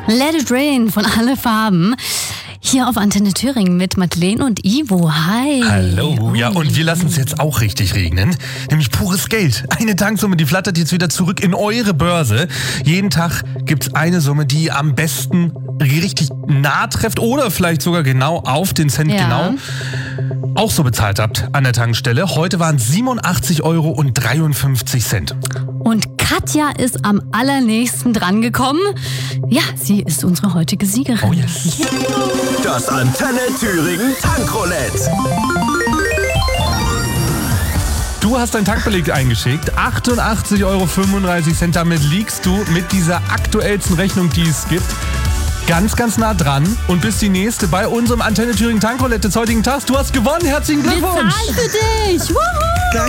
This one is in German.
Let It Rain von Alle Farben. Hier auf Antenne Thüringen mit Madeleine und Ivo. Hi. Hallo. Ja, und wir lassen es jetzt auch richtig regnen. Nämlich pures Geld. Eine Tanksumme, die flattert jetzt wieder zurück in eure Börse. Jeden Tag gibt's eine Summe, die ihr am besten richtig nah trefft oder vielleicht sogar genau auf den Cent genau auch so bezahlt habt an der Tankstelle. Heute waren 87,53 Euro. Und Katja ist am allernächsten dran gekommen. Ja, sie ist unsere heutige Siegerin. Oh yes. Das Antenne Thüringen Tankroulette. Du hast deinen Tankbeleg eingeschickt. 88,35 Euro. Damit liegst du mit dieser aktuellsten Rechnung, die es gibt, ganz, ganz nah dran und bist die Nächste bei unserem Antenne Thüringen Tankroulette des heutigen Tages. Du hast gewonnen. Herzlichen Glückwunsch. Wir zahlen für dich. Wuhu.